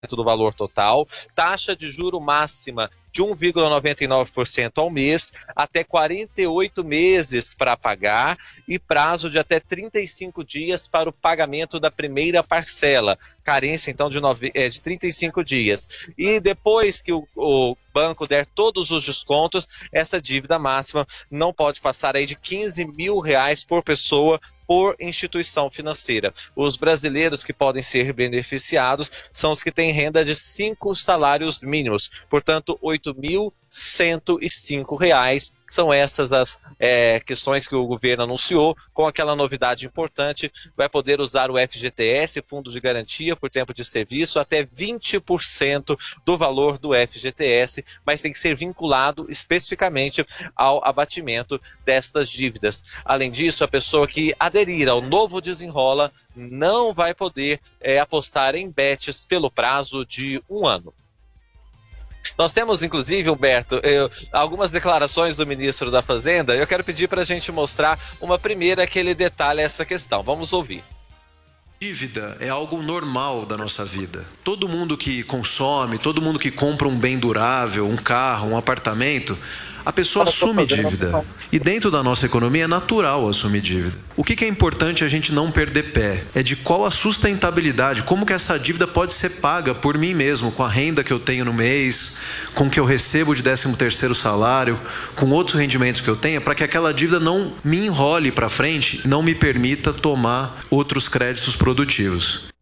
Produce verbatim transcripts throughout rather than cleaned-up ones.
do valor total, taxa de juro máxima de um vírgula noventa e nove por cento ao mês, até quarenta e oito meses para pagar e prazo de até trinta e cinco dias para o pagamento da primeira parcela. Carência, então, de, nove, é, de trinta e cinco dias. E depois que o, o banco der todos os descontos, essa dívida máxima não pode passar aí de quinze mil reais por pessoa por instituição financeira. Os brasileiros que podem ser beneficiados são os que têm renda de cinco salários mínimos, portanto, oito mil cento e cinco reais. São essas as é, questões que o governo anunciou, com aquela novidade importante: vai poder usar o F G T S, Fundo de Garantia por Tempo de Serviço, até vinte por cento do valor do F G T S, mas tem que ser vinculado especificamente ao abatimento destas dívidas. Além disso, a pessoa que aderir ao novo Desenrola não vai poder é, apostar em bets pelo prazo de um ano. Nós temos, inclusive, Humberto, eu, algumas declarações do ministro da Fazenda. Eu quero pedir para a gente mostrar uma primeira que ele detalha essa questão. Vamos ouvir. Dívida é algo normal da nossa vida. Todo mundo que consome, todo mundo que compra um bem durável, um carro, um apartamento, a pessoa assume dívida. E dentro da nossa economia é natural assumir dívida. O que é importante a gente não perder pé é de qual a sustentabilidade, como que essa dívida pode ser paga por mim mesmo, com a renda que eu tenho no mês, com o que eu recebo de décimo terceiro salário, com outros rendimentos que eu tenha, para que aquela dívida não me enrole para frente, não me permita tomar outros créditos produtivos.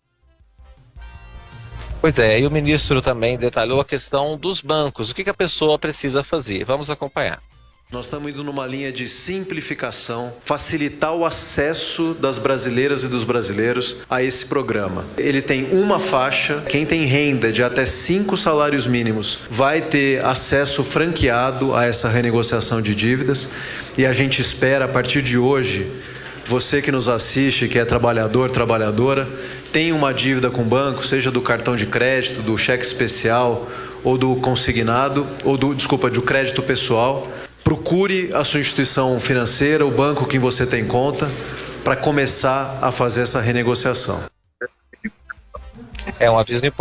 Pois é, e o ministro também detalhou a questão dos bancos. O que, que a pessoa precisa fazer? Vamos acompanhar. Nós estamos indo numa linha de simplificação, facilitar o acesso das brasileiras e dos brasileiros a esse programa. Ele tem uma faixa, quem tem renda de até cinco salários mínimos vai ter acesso franqueado a essa renegociação de dívidas, e a gente espera, a partir de hoje, você que nos assiste, que é trabalhador, trabalhadora, tem uma dívida com o banco, seja do cartão de crédito, do cheque especial, ou do consignado, ou do, desculpa, do crédito pessoal, procure a sua instituição financeira, o banco que você tem conta, para começar a fazer essa renegociação. É um aviso importante.